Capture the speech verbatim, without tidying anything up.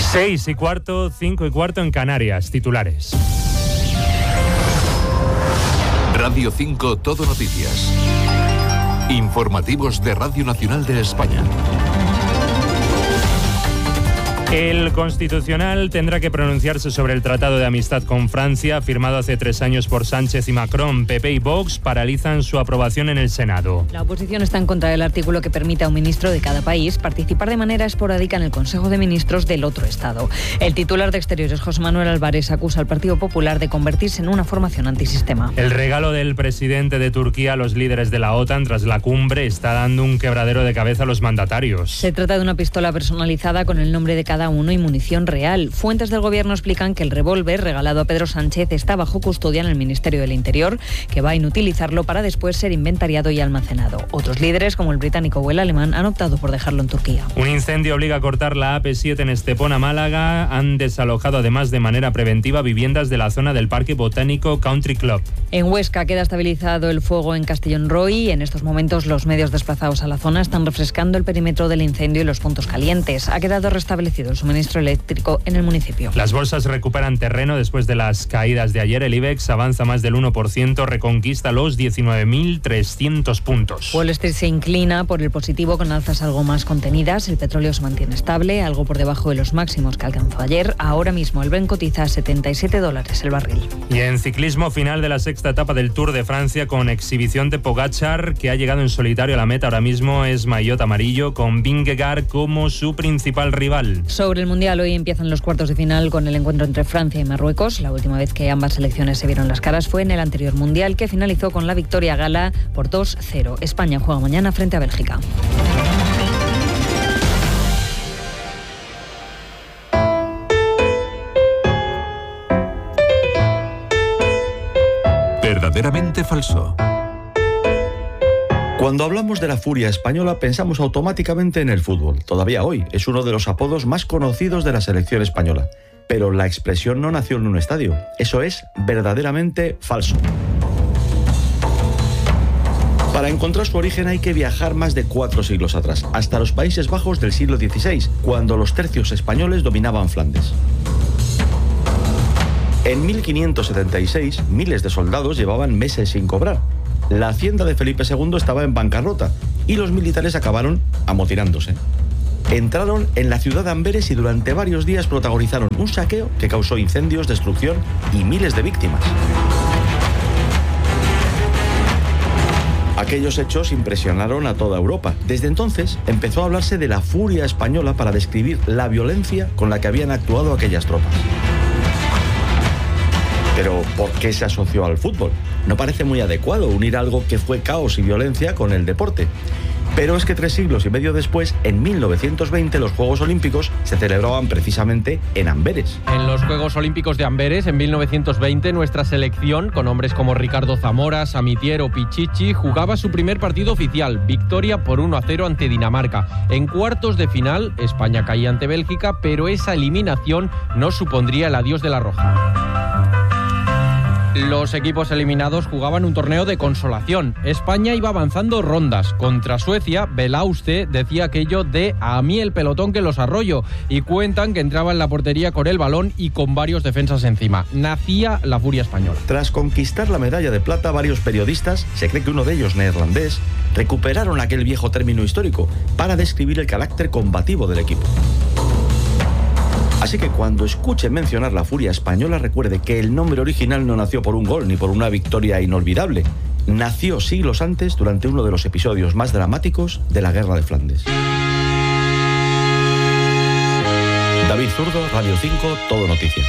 Seis y cuarto, cinco y cuarto en Canarias. Titulares. Radio cinco Todo Noticias. Informativos de Radio Nacional de España. El Constitucional tendrá que pronunciarse sobre el Tratado de Amistad con Francia, firmado hace tres años por Sánchez y Macron. P P y Vox paralizan su aprobación en el Senado. La oposición está en contra del artículo que permite a un ministro de cada país participar de manera esporádica en el Consejo de Ministros del otro Estado. El titular de Exteriores, José Manuel Álvarez, acusa al Partido Popular de convertirse en una formación antisistema. El regalo del presidente de Turquía a los líderes de la OTAN tras la cumbre está dando un quebradero de cabeza a los mandatarios. Se trata de una pistola personalizada con el nombre de cada uno y munición real. Fuentes del gobierno explican que el revólver regalado a Pedro Sánchez está bajo custodia en el Ministerio del Interior, que va a inutilizarlo para después ser inventariado y almacenado. Otros líderes, como el británico o el alemán, han optado por dejarlo en Turquía. Un incendio obliga a cortar la A P siete en Estepona, Málaga. Han desalojado además de manera preventiva viviendas de la zona del Parque Botánico Country Club. En Huesca queda estabilizado el fuego en Castellón Roy. En estos momentos los medios desplazados a la zona están refrescando el perímetro del incendio y los puntos calientes. Ha quedado restablecido el suministro eléctrico en el municipio. Las bolsas recuperan terreno después de las caídas de ayer. El IBEX avanza más del uno por ciento, reconquista los diecinueve mil trescientos puntos. Wall Street se inclina por el positivo con alzas algo más contenidas. El petróleo se mantiene estable, algo por debajo de los máximos que alcanzó ayer. Ahora mismo el Brent cotiza a setenta y siete dólares el barril. Y en ciclismo, final de la sexta etapa del Tour de Francia con exhibición de Pogačar, que ha llegado en solitario a la meta. Ahora mismo es maillot amarillo con Vingegaard como su principal rival. Sobre el Mundial, hoy empiezan los cuartos de final con el encuentro entre Francia y Marruecos. La última vez que ambas selecciones se vieron las caras fue en el anterior Mundial, que finalizó con la victoria gala por dos cero. España juega mañana frente a Bélgica. Verdaderamente falso. Cuando hablamos de la furia española pensamos automáticamente en el fútbol. Todavía hoy es uno de los apodos más conocidos de la selección española. Pero la expresión no nació en un estadio. Eso es verdaderamente falso. Para encontrar su origen hay que viajar más de cuatro siglos atrás, hasta los Países Bajos del siglo dieciséis, cuando los tercios españoles dominaban Flandes. En mil quinientos setenta y seis, miles de soldados llevaban meses sin cobrar. La hacienda de Felipe segundo estaba en bancarrota y los militares acabaron amotinándose. Entraron en la ciudad de Amberes y durante varios días protagonizaron un saqueo que causó incendios, destrucción y miles de víctimas. Aquellos hechos impresionaron a toda Europa. Desde entonces empezó a hablarse de la furia española para describir la violencia con la que habían actuado aquellas tropas. Pero, ¿por qué se asoció al fútbol? No parece muy adecuado unir algo que fue caos y violencia con el deporte. Pero es que tres siglos y medio después, en mil novecientos veinte, los Juegos Olímpicos se celebraban precisamente en Amberes. En los Juegos Olímpicos de Amberes, en mil novecientos veinte, nuestra selección, con hombres como Ricardo Zamora, Samitier o Pichichi, jugaba su primer partido oficial, victoria por uno a cero ante Dinamarca. En cuartos de final, España caía ante Bélgica, pero esa eliminación no supondría el adiós de la Roja. Los equipos eliminados jugaban un torneo de consolación. España iba avanzando rondas. Contra Suecia, Belauste decía aquello de "a mí el pelotón que los arroyo", y cuentan que entraba en la portería con el balón y con varios defensas encima. Nacía la furia española. Tras conquistar la medalla de plata, varios periodistas, se cree que uno de ellos neerlandés, recuperaron aquel viejo término histórico para describir el carácter combativo del equipo. Así que cuando escuche mencionar la furia española, recuerde que el nombre original no nació por un gol ni por una victoria inolvidable. Nació siglos antes, durante uno de los episodios más dramáticos de la Guerra de Flandes. David Zurdo, Radio cinco, Todo Noticias.